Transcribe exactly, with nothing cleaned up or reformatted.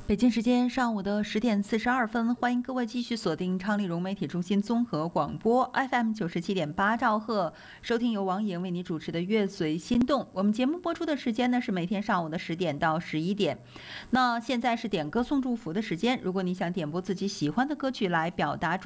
北京时间上午的十点四十二分，欢迎各位继续锁定昌利融媒体中心综合广播 F M 九十七点八兆赫，收听由王莹为你主持的《乐随心动》。我们节目播出的时间呢是每天上午的十点到十一点。那现在是点歌送祝福的时间，如果你想点播自己喜欢的歌曲来表达祝